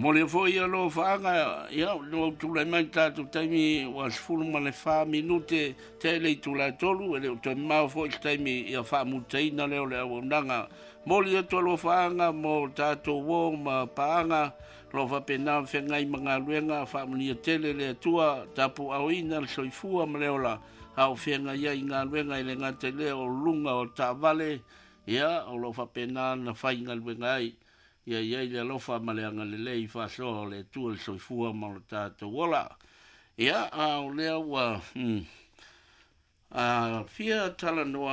Mole fo ia lo faanga ia no tula mai tatu taimi was fulu male fa minute te le tula tolu ele to ma fo taimi ia fa mutaina le ole nanga mole to lo faanga mo tatu wo ma paanga lo fa pena fengai manga luenga fa muni tele le tua tapu auina le soifua maleola au fenga ia inga luenga ile ngate le o lunga o tavale ia o lo fa pena na fa inga luenga ai ia le alofa maleanga le lei fa so le tu le soifua ma le tato wala ia au lea wa fia tala noa